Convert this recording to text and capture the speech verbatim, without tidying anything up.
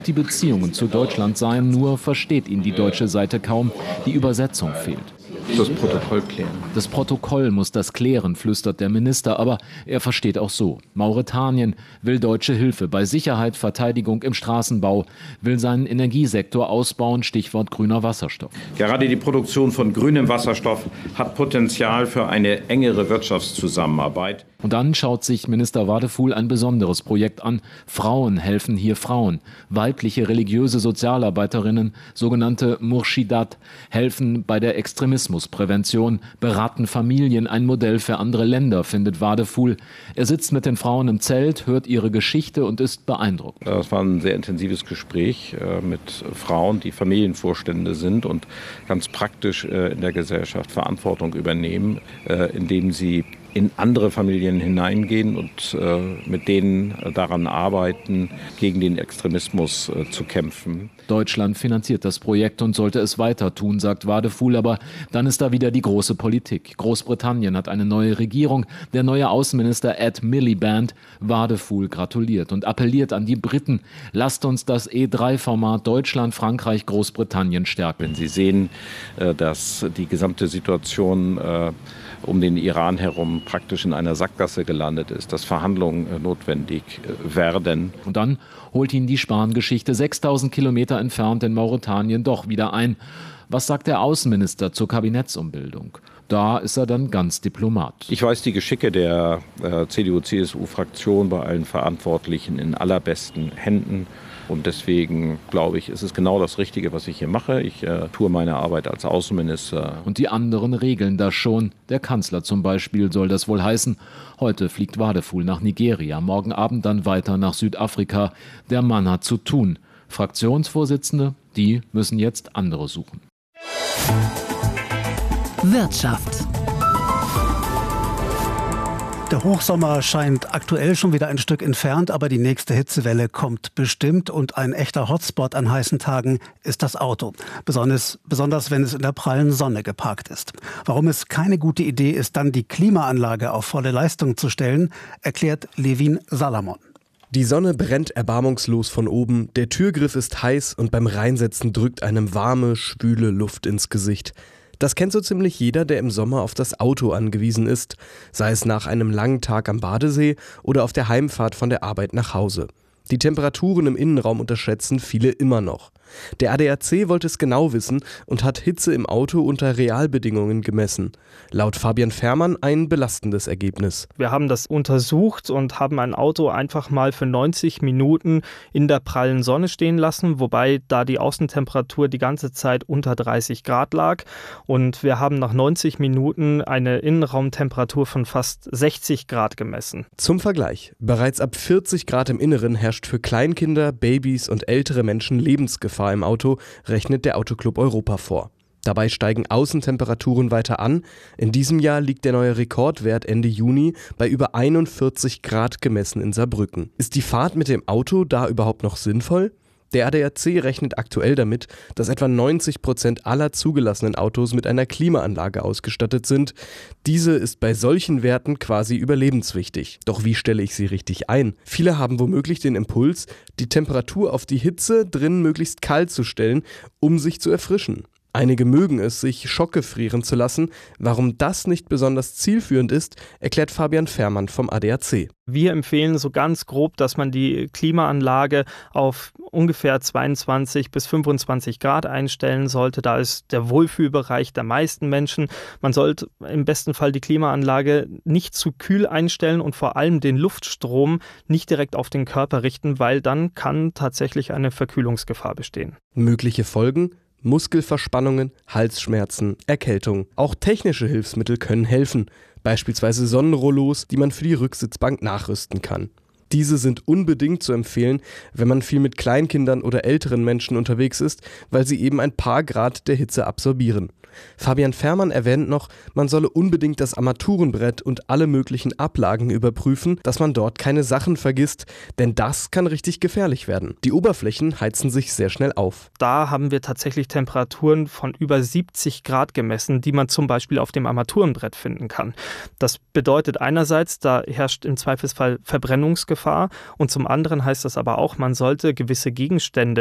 Die Beziehungen zu Deutschland seien, nur versteht ihn die deutsche Seite kaum. Die Übersetzung fehlt. Das Protokoll klären. Das Protokoll muss das klären, flüstert der Minister, aber er versteht auch so. Mauretanien will deutsche Hilfe bei Sicherheit, Verteidigung im Straßenbau, will seinen Energiesektor ausbauen, Stichwort grüner Wasserstoff. Gerade die Produktion von grünem Wasserstoff hat Potenzial für eine engere Wirtschaftszusammenarbeit. Und dann schaut sich Minister Wadefuhl ein besonderes Projekt an. Frauen helfen hier Frauen. Weibliche religiöse Sozialarbeiterinnen, sogenannte Murschidat, helfen bei der Extremismusprävention, beraten Familien, ein Modell für andere Länder, findet Wadefuhl. Er sitzt mit den Frauen im Zelt, hört ihre Geschichte und ist beeindruckt. Das war ein sehr intensives Gespräch mit Frauen, die Familienvorstände sind und ganz praktisch in der Gesellschaft Verantwortung übernehmen, indem sie in andere Familien hineingehen und äh, mit denen daran arbeiten, gegen den Extremismus äh, zu kämpfen. Deutschland finanziert das Projekt und sollte es weiter tun, sagt Wadefuhl. Aber dann ist da wieder die große Politik. Großbritannien hat eine neue Regierung. Der neue Außenminister Ed Miliband Wadefuhl gratuliert und appelliert an die Briten. Lasst uns das E drei Format Deutschland, Frankreich, Großbritannien stärken. Wenn Sie sehen, äh, dass die gesamte Situation äh, um den Iran herum praktisch in einer Sackgasse gelandet ist, dass Verhandlungen notwendig werden. Und dann holt ihn die Spahn-Geschichte sechstausend Kilometer entfernt in Mauretanien doch wieder ein. Was sagt der Außenminister zur Kabinettsumbildung? Da ist er dann ganz Diplomat. Ich weiß die Geschicke der äh, C D U C S U-Fraktion bei allen Verantwortlichen in allerbesten Händen. Und deswegen, glaube ich, ist es genau das Richtige, was ich hier mache. Ich äh, tue meine Arbeit als Außenminister. Und die anderen regeln das schon. Der Kanzler zum Beispiel soll das wohl heißen. Heute fliegt Wadefuhl nach Nigeria, morgen Abend dann weiter nach Südafrika. Der Mann hat zu tun. Fraktionsvorsitzende, die müssen jetzt andere suchen. Wirtschaft. Der Hochsommer scheint aktuell schon wieder ein Stück entfernt, aber die nächste Hitzewelle kommt bestimmt und ein echter Hotspot an heißen Tagen ist das Auto. Besonders, besonders wenn es in der prallen Sonne geparkt ist. Warum es keine gute Idee ist, dann die Klimaanlage auf volle Leistung zu stellen, erklärt Levin Salamon. Die Sonne brennt erbarmungslos von oben, der Türgriff ist heiß und beim Reinsetzen drückt einem warme, schwüle Luft ins Gesicht. Das kennt so ziemlich jeder, der im Sommer auf das Auto angewiesen ist, sei es nach einem langen Tag am Badesee oder auf der Heimfahrt von der Arbeit nach Hause. Die Temperaturen im Innenraum unterschätzen viele immer noch. Der A D A C wollte es genau wissen und hat Hitze im Auto unter Realbedingungen gemessen. Laut Fabian Fährmann ein belastendes Ergebnis. Wir haben das untersucht und haben ein Auto einfach mal für neunzig Minuten in der prallen Sonne stehen lassen, wobei da die Außentemperatur die ganze Zeit unter dreißig Grad lag. Und wir haben nach neunzig Minuten eine Innenraumtemperatur von fast sechzig Grad gemessen. Zum Vergleich, bereits ab vierzig Grad im Inneren herrscht für Kleinkinder, Babys und ältere Menschen Lebensgefahr im Auto, rechnet der Autoclub Europa vor. Dabei steigen Außentemperaturen weiter an. In diesem Jahr liegt der neue Rekordwert Ende Juni bei über einundvierzig Grad gemessen in Saarbrücken. Ist die Fahrt mit dem Auto da überhaupt noch sinnvoll? Der A D A C rechnet aktuell damit, dass etwa neunzig Prozent aller zugelassenen Autos mit einer Klimaanlage ausgestattet sind. Diese ist bei solchen Werten quasi überlebenswichtig. Doch wie stelle ich sie richtig ein? Viele haben womöglich den Impuls, die Temperatur auf die Hitze drin möglichst kalt zu stellen, um sich zu erfrischen. Einige mögen es, sich schockgefrieren zu lassen. Warum das nicht besonders zielführend ist, erklärt Fabian Fährmann vom A D A C. Wir empfehlen so ganz grob, dass man die Klimaanlage auf ungefähr zweiundzwanzig bis fünfundzwanzig Grad einstellen sollte. Da ist der Wohlfühlbereich der meisten Menschen. Man sollte im besten Fall die Klimaanlage nicht zu kühl einstellen und vor allem den Luftstrom nicht direkt auf den Körper richten, weil dann kann tatsächlich eine Verkühlungsgefahr bestehen. Mögliche Folgen? Muskelverspannungen, Halsschmerzen, Erkältung. Auch technische Hilfsmittel können helfen, beispielsweise Sonnenrollos, die man für die Rücksitzbank nachrüsten kann. Diese sind unbedingt zu empfehlen, wenn man viel mit Kleinkindern oder älteren Menschen unterwegs ist, weil sie eben ein paar Grad der Hitze absorbieren. Fabian Fährmann erwähnt noch, man solle unbedingt das Armaturenbrett und alle möglichen Ablagen überprüfen, dass man dort keine Sachen vergisst, denn das kann richtig gefährlich werden. Die Oberflächen heizen sich sehr schnell auf. Da haben wir tatsächlich Temperaturen von über siebzig Grad gemessen, die man zum Beispiel auf dem Armaturenbrett finden kann. Das bedeutet einerseits, da herrscht im Zweifelsfall Verbrennungsgefahr und zum anderen heißt das aber auch, man sollte gewisse Gegenstände